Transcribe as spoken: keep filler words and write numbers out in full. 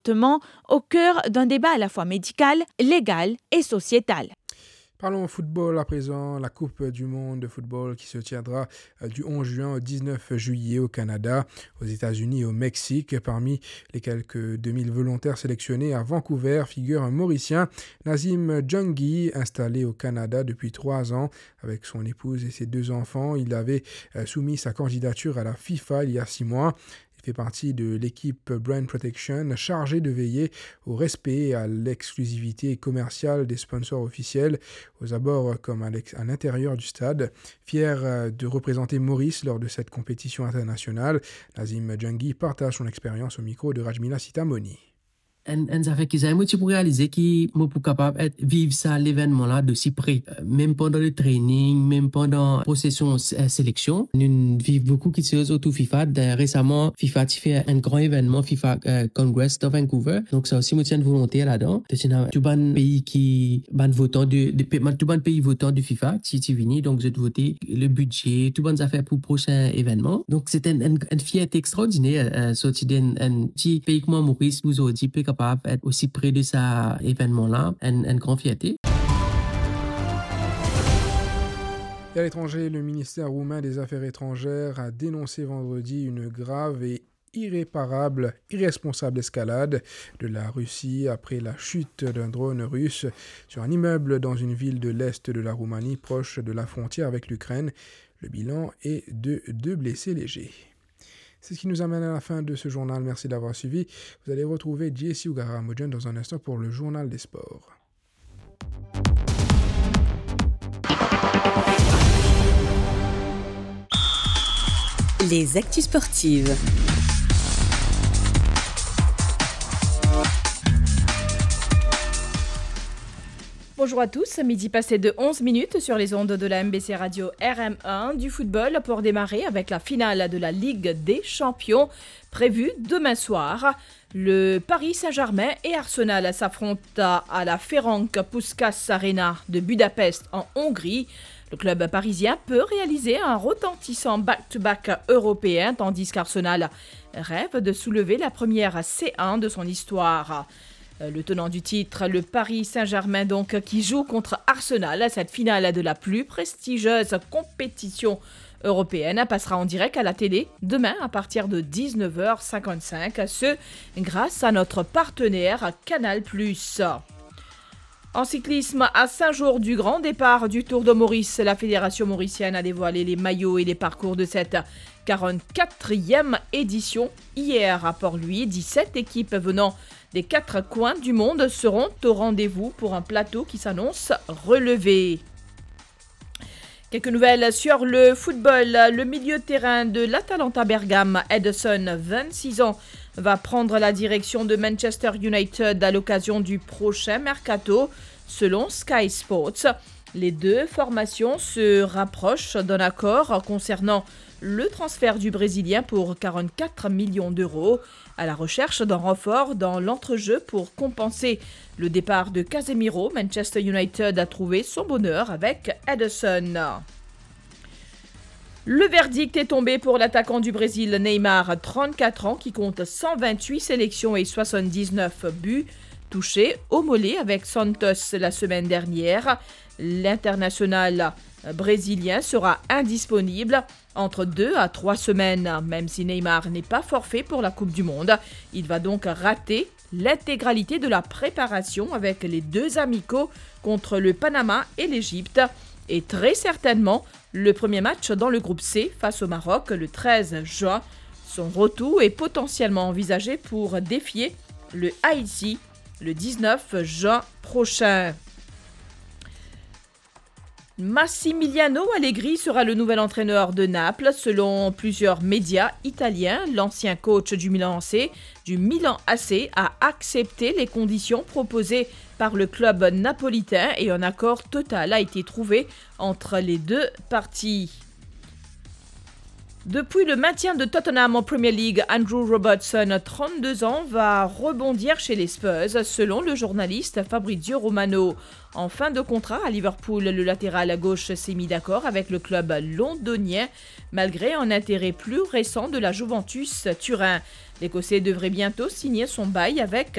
au cœur d'un débat à la fois médical, légal et sociétal. Parlons football à présent, la Coupe du monde de football qui se tiendra du onze juin au dix-neuf juillet au Canada, aux États-Unis et au Mexique. Parmi les quelques deux mille volontaires sélectionnés à Vancouver figure un Mauricien, Nazim Djangui, installé au Canada depuis trois ans. Avec son épouse et ses deux enfants, il avait soumis sa candidature à la FIFA il y a six mois. Il fait partie de l'équipe Brand Protection chargée de veiller au respect et à l'exclusivité commerciale des sponsors officiels, aux abords comme à l'intérieur du stade. Fier de représenter Maurice lors de cette compétition internationale, Nazim Djangui partage son expérience au micro de Rajmila Sitamoni. En, en ça fait que ça, moi, tu peux réaliser que moi, pour capable de vivre ça, l'événement-là, de si près. Même pendant le training, même pendant la procession euh, sélection, nous vivons beaucoup de choses autour FIFA. De, récemment, FIFA a fait un grand événement, FIFA euh, Congress de Vancouver. Donc, ça aussi, moi, tiens une volonté là-dedans. C'est tout le pays qui, ban votant de, de, tout le pays votant du FIFA, qui est venu. Donc, je dois voter le budget, tout le monde a fait pour le prochain événement. Donc, c'est une, une, une fierté extraordinaire, euh, sorti d'un petit pays comme Maurice, vous avez dit, capable d'être aussi près de cet événement-là, une, une grande fierté. Et à l'étranger, le ministère roumain des Affaires étrangères a dénoncé vendredi une grave et irréparable, irresponsable escalade de la Russie après la chute d'un drone russe sur un immeuble dans une ville de l'est de la Roumanie, proche de la frontière avec l'Ukraine. Le bilan est de deux blessés légers. C'est ce qui nous amène à la fin de ce journal. Merci d'avoir suivi. Vous allez retrouver J C Ugara Mojen dans un instant pour le journal des sports. Les actus sportives. Bonjour à tous, midi passé de onze minutes sur les ondes de la M B C Radio R M un, du football pour démarrer avec la finale de la Ligue des Champions prévue demain soir. Le Paris Saint-Germain et Arsenal s'affrontent à la Ferenc Puskás Arena de Budapest en Hongrie. Le club parisien peut réaliser un retentissant back-to-back européen tandis qu'Arsenal rêve de soulever la première C un de son histoire. Le tenant du titre, le Paris Saint-Germain donc, qui joue contre Arsenal, cette finale de la plus prestigieuse compétition européenne, passera en direct à la télé demain à partir de dix-neuf heures cinquante-cinq, ce grâce à notre partenaire Canal plus. En cyclisme, à cinq jours du grand départ du Tour de Maurice, la Fédération mauricienne a dévoilé les maillots et les parcours de cette quarante-quatrième édition. Hier, à Port-Louis, dix-sept équipes venant des quatre coins du monde seront au rendez-vous pour un plateau qui s'annonce relevé. Quelques nouvelles sur le football. Le milieu de terrain de l'Atalanta Bergame, Ederson, vingt-six ans, va prendre la direction de Manchester United à l'occasion du prochain mercato, selon Sky Sports. Les deux formations se rapprochent d'un accord concernant le transfert du Brésilien pour quarante-quatre millions d'euros, à la recherche d'un renfort dans l'entrejeu pour compenser le départ de Casemiro. Manchester United a trouvé son bonheur avec Ederson. Le verdict est tombé pour l'attaquant du Brésil Neymar, trente-quatre ans, qui compte cent vingt-huit sélections et soixante-dix-neuf buts, touché au mollet avec Santos la semaine dernière. L'international brésilien sera indisponible entre deux à trois semaines. Même si Neymar n'est pas forfait pour la Coupe du Monde, il va donc rater l'intégralité de la préparation avec les deux amicaux contre le Panama et l'Égypte et très certainement le premier match dans le groupe C face au Maroc le treize juin. Son retour est potentiellement envisagé pour défier le Haïti le dix-neuf juin prochain. Massimiliano Allegri sera le nouvel entraîneur de Naples. Selon plusieurs médias italiens, l'ancien coach du Milan A C, du Milan A C a accepté les conditions proposées par le club napolitain et un accord total a été trouvé entre les deux parties. Depuis le maintien de Tottenham en Premier League, Andrew Robertson, trente-deux ans, va rebondir chez les Spurs, selon le journaliste Fabrizio Romano. En fin de contrat à Liverpool, le latéral à gauche s'est mis d'accord avec le club londonien, malgré un intérêt plus récent de la Juventus Turin. L'Écossais devrait bientôt signer son bail avec